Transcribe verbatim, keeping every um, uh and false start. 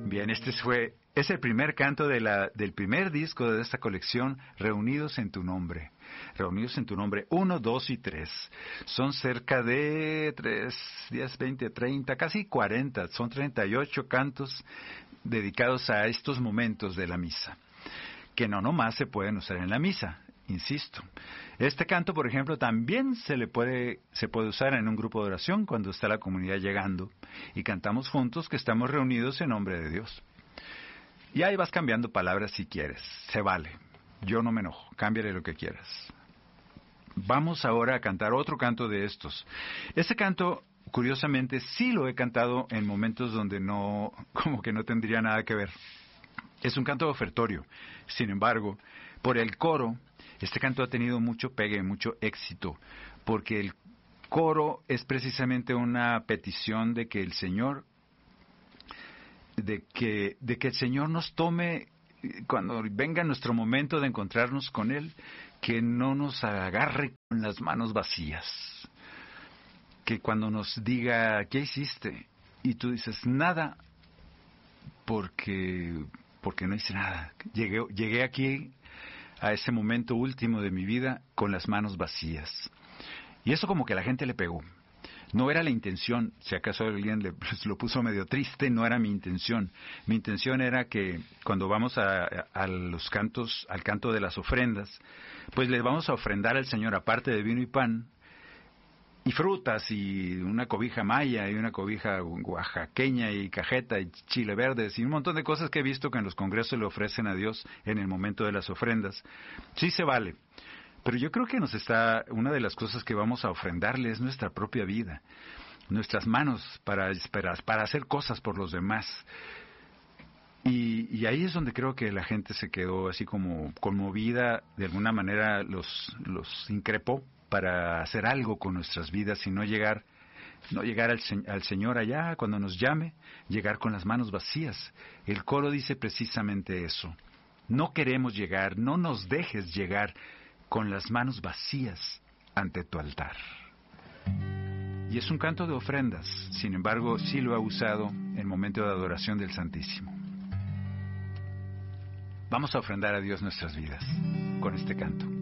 Bien, este fue, es el primer canto de la, del primer disco de esta colección, Reunidos en tu Nombre. Reunidos en tu Nombre, uno, dos y tres. Son cerca de tres, diez, veinte, treinta, casi cuarenta, son treinta y ocho cantos dedicados a estos momentos de la misa, que no nomás se pueden usar en la misa, insisto. Este canto, por ejemplo, también se le puede, se puede usar en un grupo de oración cuando está la comunidad llegando y cantamos juntos que estamos reunidos en nombre de Dios. Y ahí vas cambiando palabras si quieres, se vale. Yo no me enojo, cámbiale lo que quieras. Vamos ahora a cantar otro canto de estos. Este canto, curiosamente, sí lo he cantado en momentos donde no, como que no tendría nada que ver. Es un canto ofertorio. Sin embargo, por el coro, este canto ha tenido mucho pegue, mucho éxito, porque el coro es precisamente una petición de que el Señor, de que, de que el Señor nos tome, cuando venga nuestro momento de encontrarnos con Él, que no nos agarre con las manos vacías. Que cuando nos diga, ¿qué hiciste? Y tú dices, nada, porque... porque no hice nada. Llegué, llegué aquí a ese momento último de mi vida con las manos vacías. Y eso como que a la gente le pegó. No era la intención, si acaso alguien le, pues, lo puso medio triste, no era mi intención. Mi intención era que cuando vamos a, a, a los cantos, al canto de las ofrendas, pues le vamos a ofrendar al Señor, aparte de vino y pan, y frutas, y una cobija maya, y una cobija oaxaqueña, y cajeta, y chile verdes, y un montón de cosas que he visto que en los congresos le ofrecen a Dios en el momento de las ofrendas. Sí se vale, pero yo creo que nos está, una de las cosas que vamos a ofrendarle es nuestra propia vida, nuestras manos para, para, para hacer cosas por los demás. Y, y ahí es donde creo que la gente se quedó así como conmovida, de alguna manera los, los increpó para hacer algo con nuestras vidas y no llegar, no llegar al, al Señor allá cuando nos llame, llegar con las manos vacías. El coro dice precisamente eso. No queremos llegar, no nos dejes llegar con las manos vacías ante tu altar. Y es un canto de ofrendas, sin embargo, sí lo ha usado en momento de adoración del Santísimo. Vamos a ofrendar a Dios nuestras vidas con este canto.